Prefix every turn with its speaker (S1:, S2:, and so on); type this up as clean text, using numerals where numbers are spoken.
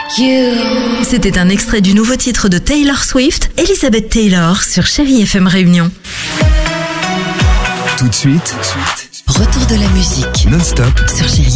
S1: C'était un extrait du nouveau titre de Taylor Swift, Elizabeth Taylor, sur Chérie FM Réunion.
S2: Tout de suite,
S1: Retour de la musique
S2: non-stop
S1: sur Chérie